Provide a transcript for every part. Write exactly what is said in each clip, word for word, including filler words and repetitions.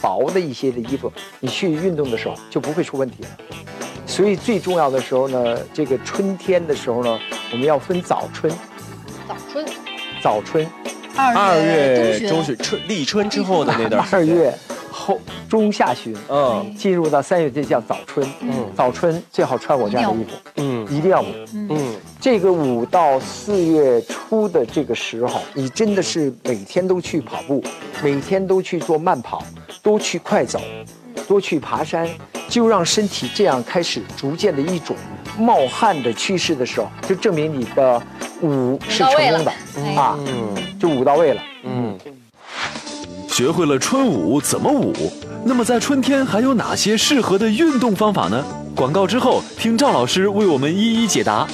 薄的一些的衣服，你去运动的时候就不会出问题了。所以最重要的时候呢，这个春天的时候呢，我们要分早春。 早春。 早春。 二月中旬，春立春之后的那段时间。 二月后中下旬， 嗯， 进入到三月，这叫早春。嗯，早春最好穿我这样的衣服。嗯，一定要捂。嗯，这个捂到四月初的这个时候，你真的是每天都去跑步，每天都去做慢跑，多去快走，多去爬山，就让身体这样开始逐渐的一种冒汗的趋势的时候，就证明你的捂是成功的啊，就捂到位了。嗯。 学会了春捂怎么捂，那么在春天还有哪些适合的运动方法呢？广告之后，听赵老师为我们一一解答。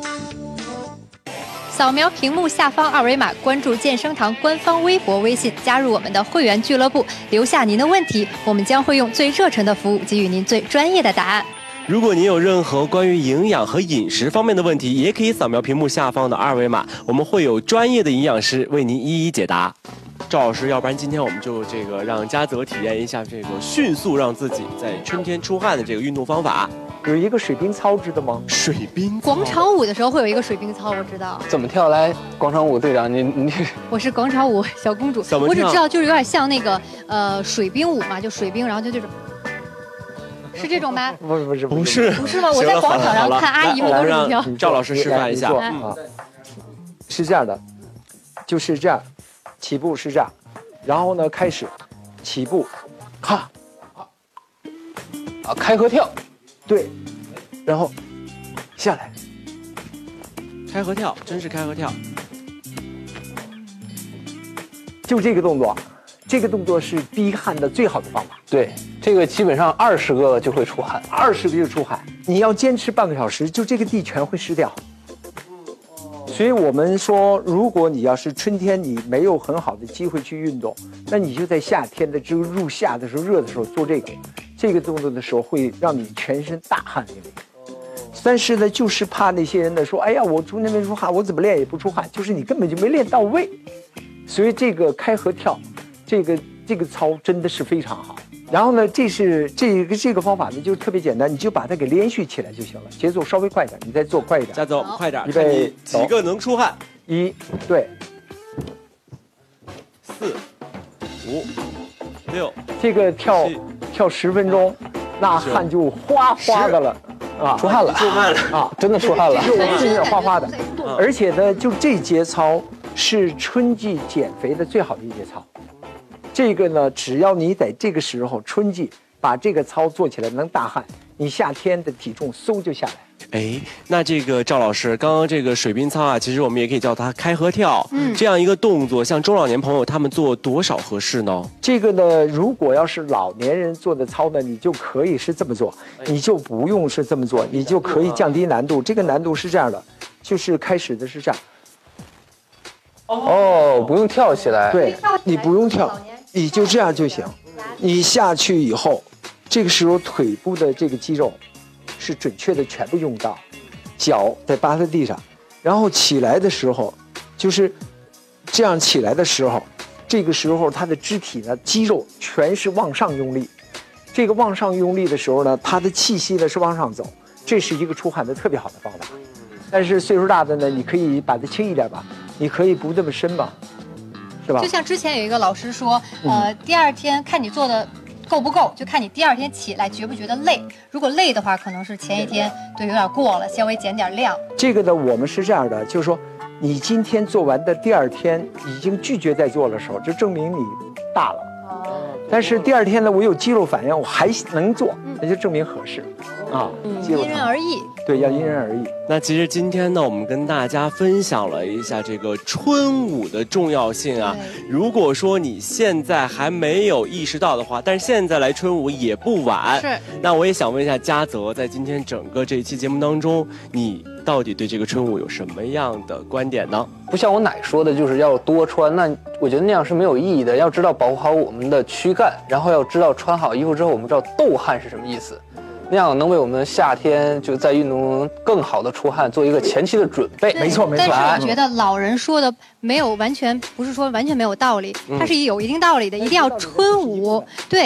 扫描屏幕下方二维码，关注健身堂官方微博、微信，加入我们的会员俱乐部，留下您的问题，我们将会用最热忱的服务给予您最专业的答案。 如果您有任何关于营养和饮食方面的问题，也可以扫描屏幕下方的二维码，我们会有专业的营养师为您一一解答。赵老师，要不然今天我们就这个让嘉泽体验一下这个迅速让自己在春天出汗的这个运动方法。 有一个水冰操，知道吗？ 水冰广场舞的时候会有一个水冰操，我知道。 怎么跳？来，广场舞队长，你你。我是广场舞小公主，我只知道就是有点像那个呃水冰舞嘛，就水冰，然后就这种。是这种吗？ 不是不是不是不是吗？我在广场上看阿姨们都是这么跳。 赵老师示范一下啊，是这样的，就是这样，起步是这样，然后呢开始起步，哈， 啊开合跳， 对，然后下来， 开合跳，真是开合跳， 就这个动作。这个动作是逼汗的最好的方法。 对，这个基本上二十个就会出汗， 二十个就出汗。你要坚持半个小时，就这个地全会湿掉。所以我们说，如果你要是春天你没有很好的机会去运动，那你就在夏天的这个入夏的时候、热的时候做这个，这个动作的时候会让你全身大汗淋漓。但是呢，就是怕那些人呢说，哎呀，我春天没出汗，我怎么练也不出汗，就是你根本就没练到位。所以这个开合跳。这个这个操真的是非常好，然后呢，这是这个这个方法呢就特别简单，你就把它给连续起来就行了，节奏稍微快一点，你再做快一点。 嘉泽，快点，看你几个能出汗？ 一，对， 四，五，六， 这个跳跳十分钟，那汗就哗哗的了啊， 出汗了， 出汗了啊， 真的出汗了， 是哗哗的。而且呢，就这节操是春季减肥的最好的一节操。这个呢，只要你在这个时候春季把这个操做起来，能大汗，你夏天的体重嗖就下来。 哎，那这个赵老师，刚刚这个水冰操啊，其实我们也可以叫它开合跳。嗯，这样一个动作，像中老年朋友他们做多少合适呢？ 这个呢，如果要是老年人做的操呢，你就可以是这么做，你就不用是这么做，你就可以降低难度。这个难度是这样的，就是开始的是这样。 哦，不用跳起来。 对，你不用跳。你就这样就行，你下去以后，这个时候腿部的这个肌肉是准确的全部用到，脚得扒在地上，然后起来的时候，就是这样起来的时候，这个时候它的肢体呢肌肉全是往上用力，这个往上用力的时候呢，它的气息呢是往上走，这是一个出汗的特别好的方法。但是岁数大的呢，你可以把它轻一点吧，你可以不这么深吧。 就像之前有一个老师说，呃，第二天看你做的够不够，就看你第二天起来觉不觉得累。如果累的话，可能是前一天对有点过了，稍微减点量。 这个呢，我们是这样的，就是说，你今天做完的第二天已经拒绝再做的时候，就证明你大了。但是第二天呢，我有肌肉反应，我还能做，那就证明合适。啊， 因人而异。 对，要因人而异。 那其实今天呢，我们跟大家分享了一下这个春捂的重要性啊。如果说你现在还没有意识到的话，但是现在来春捂也不晚。 是。那我也想问一下嘉泽，在今天整个这一期节目当中，你到底对这个春捂有什么样的观点呢？ 不像我奶说的，就是要多穿，那我觉得那样是没有意义的。要知道保护好我们的躯干，然后要知道穿好衣服之后，我们知道斗汗是什么意思。那样能为我们夏天就在运动中更好的出汗做一个前期的准备。 没错没错。 但是我觉得老人说的没有完全不是说完全没有道理，它是有一定道理的，一定要春捂。对。